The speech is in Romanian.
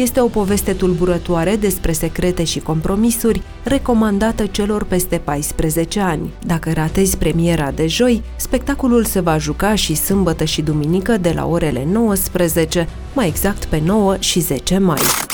Este o poveste tulburătoare despre secrete și compromisuri, recomandată celor peste 14 ani. Dacă ratezi premiera de joi, spectacolul se va juca și sâmbătă și duminică de la orele 19, mai exact pe 9 și 10 mai.